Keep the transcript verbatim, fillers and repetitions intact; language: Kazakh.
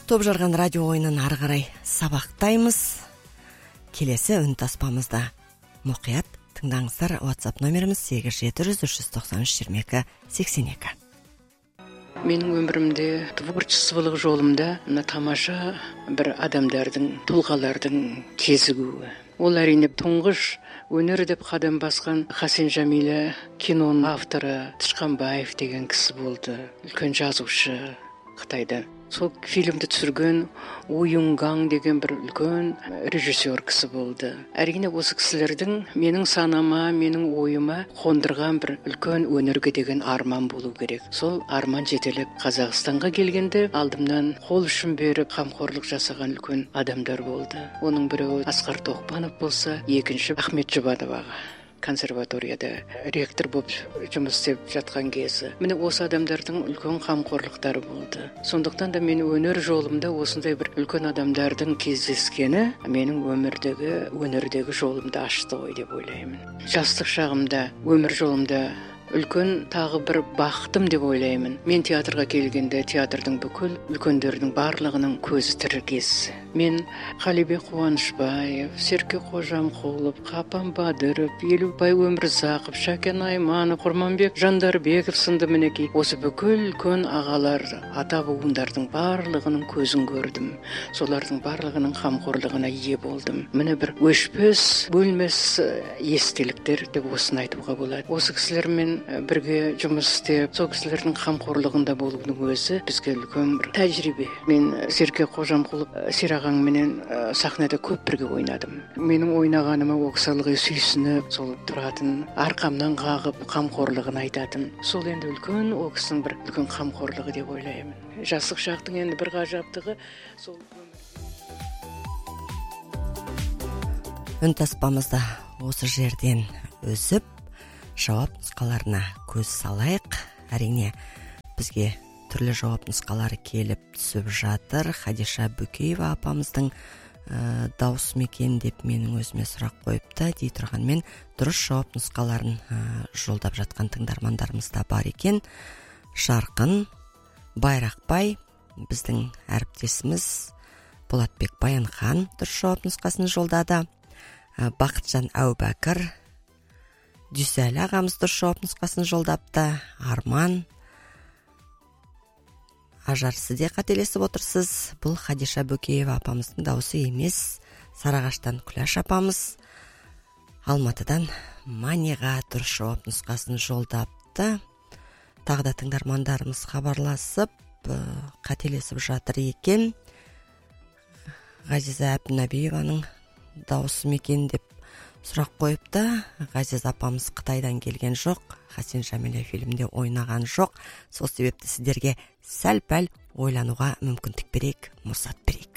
топ жарган радио оюнун ары карай сабактайбыз. Келесі үн таспамызда мукуят тыңдаңыздар. WhatsApp номерimiz сегиз жети жүз үч жүз токсон үч жыйырма эки сексен эки. Менің өмірімде, творчестволық жолымда мына тамаша бір адамдардың, тұлғалардың кезігуі. Ол әрине тұңғыш өнер деп қадам басқан Хасен Жамиля киноның авторы Тышқанбаев деген кісі болды. Үлкен жазушы Қытайда. Сол фильмді түсірген У Юнгаң деген бір үлкен режиссер кісі болды. Әрине осы кісілердің менің санама, менің ойыма қондырған бір үлкен өнерге деген арман болу керек. Сол арман жетелеп Қазақстанға келгенде алдымнан қол ұшын беріп қамқорлық жасаған үлкен адамдар болды. Оның біреуі Асқар Тоқпанов болса, екінші Ахмет Жұбанов аға. Консерваторияда ректор болып жұмыс істеп жатқан кезі. Міне осы адамдардың үлкен қамқорлықтары болды. Сондықтан да мен өнер жолымда осындай бір үлкен адамдардың кездескені менің өмірдегі, өнердегі жолымды ашты ғой деп ойлаймын. Жастық шағымда, өмір жолымда үлкен тағы бір бақытым деп ойлаймын. Мен театрға келгенде театрдың бүкіл үлкендердің барлығының көзі тірі кезі. Мен Қалибек Қуанышбаев, Серке Қожамқұлов, Қапан Бадыров, Елубай Өмірзақов, Шәкен Айманов, Құрманбек Жандарбеков сынды мінекей осы бүкіл үлкен ағалар, ата буындардың барлығының көзін көрдім. Солардың барлығының қамқорлығына ие болдым. Міне бір өшпес, бөлмес естеліктер деп осыны айтуға болады. Осы кісілермен бірге жұмыс істеп, сол кісілердің қамқорлығында болудың өзі бізге үлкен бір тәжірибе. Мен Серке Қожамқұлов, Серағаңменен сахнада көп бірге ойнадым. Менің ойнағаныма ол кісі ылғи сүйсініп, сол тұратын арқамнан қағып, қамқорлығын айтатын. Сол енді үлкен ол кісінің бір үлкен қамқорлығы деп ойлаймын. Жастық шақтың енді бір ғажаптығы сол үн таспамызда осы жерден үзіп жауап нұсқаларына көз салайық. Әрине бізге түрлі жауап нұсқалары келіп түсіп жатыр. Хадиша Бүкеева апамыздың ә, дауысы мекен деп менің өзіме сұрақ қойыпты. Дей тұрғанмен дұрыс жауап нұсқаларын ә, жолдап жатқан тыңдармандарымыз да бар екен. Жарқын Байрақбай, біздің әріптесіміз Болатбек Баянхан дұрыс жауап нұсқасын жолдады. ә, Бақытжан Әубәкір, Дүйсәлі ағамыз дұрыс жауап нұсқасын жолдапты. Арман Ажар, сіз де қателесіп отырсыз. Бұл Хадиша Бүкеева апамыздың дауысы емес. Сарағаштан Күләш апамыз. Алматыдан Маниға дұрыс жауап нұсқасын жолдапты. Тағы да тыңдармандарымыз хабарласып қателесіп жатыр екен. Ғазиза Әбдінәбиеваның дауысы мекен деп сұрақ қойыпты. Ғазиз апамыз Қытайдан келген жоқ, Хасен Жамиля фильмде ойнаған жоқ. Сол себепті сіздерге сәл-пәл ойлануға мүмкіндік берейік, мұрсат берейік.